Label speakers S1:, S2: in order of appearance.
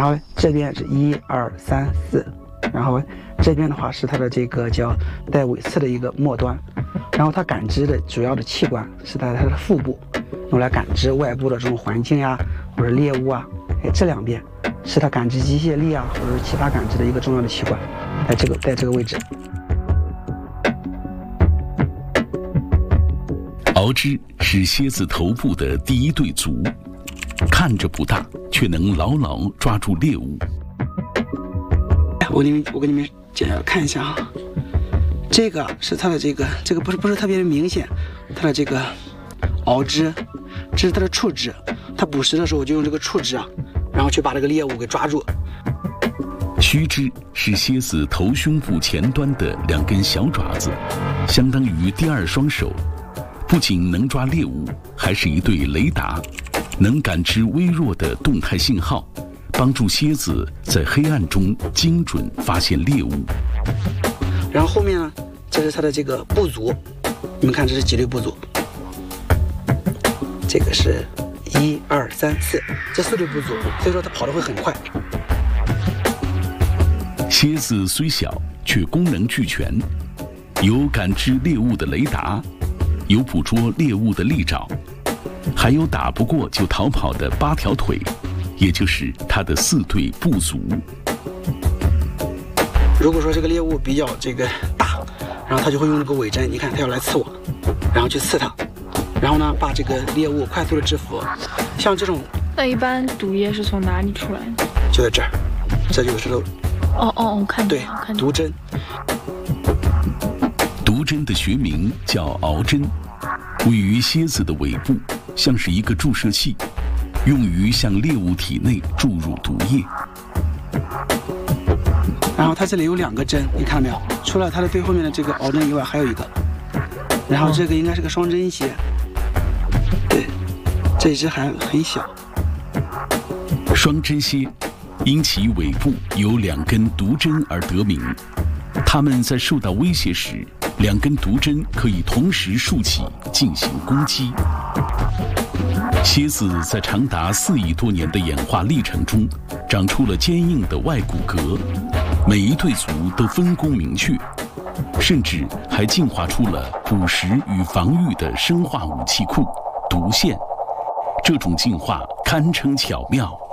S1: 然后这边是1、2、3、4，然后这边的话是它的这个叫带尾刺的一个末端，然后它感知的主要的器官是在它的腹部，用来感知外部的这种环境呀，或者猎物啊。这两边是它感知机械力啊，或者是其他感知的一个重要的器官，在这个位置。
S2: 螯肢是蝎子头部的第一对足，看着不大，却能牢牢抓住猎物。
S1: 我给你们看一下啊，这个是它的这个不是特别的明显，它的这个螯肢，这是它的触肢，它捕食的时候就用这个触肢啊，然后去把这个猎物给抓住。
S2: 须肢是蝎子头胸部前端的2根小爪子，相当于第2双手，不仅能抓猎物，还是一对雷达，能感知微弱的动态信号，帮助蝎子在黑暗中精准发现猎物。
S1: 然后后面呢，这是它的这个步足，你们看这是几对步足？这个是1、2、3、4，这4对步足，所以说它跑得会很快。
S2: 蝎子虽小，却功能俱全，有感知猎物的雷达，有捕捉猎物的利爪，还有打不过就逃跑的8条腿，也就是它的4对步足。
S1: 如果说这个猎物比较这个大，然后它就会用这个尾针，你看它要来刺我，然后去刺它，然后呢把这个猎物快速的制服。像这种，
S3: 那一般毒液是从哪里出来的？
S1: 就在这儿，这就是都。
S3: 我看
S1: 对，毒针。
S2: 毒针的学名叫螯针，位于蝎子的尾部，像是一个注射器，用于向猎物体内注入毒液。
S1: 然后它这里有2个针，你看到没有？除了它的最后面的这个螯针以外，还有一个。然后这个应该是个双针蝎，对，这一只还很小。
S2: 双针蝎因其尾部有2根毒针而得名，它们在受到威胁时，2根毒针可以同时竖起进行攻击。蝎子在长达4亿多年的演化历程中，长出了坚硬的外骨骼，每一对足都分工明确，甚至还进化出了捕食与防御的生化武器库——毒腺。这种进化堪称巧妙。